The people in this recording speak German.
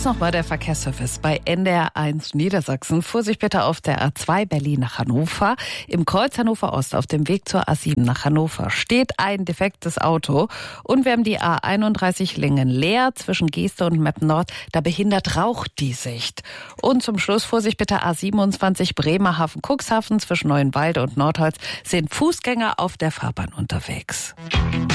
Jetzt nochmal der Verkehrsservice bei NDR1 Niedersachsen. Vorsicht bitte auf der A2 Berlin nach Hannover. Im Kreuz Hannover Ost auf dem Weg zur A7 nach Hannover steht ein defektes Auto. Und wir haben die A31 Lingen leer zwischen Geeste und Meppen Nord. Da behindert Rauch die Sicht. Und zum Schluss Vorsicht bitte A27 Bremerhaven-Cuxhaven zwischen Neuenwalde und Nordholz sind Fußgänger auf der Fahrbahn unterwegs.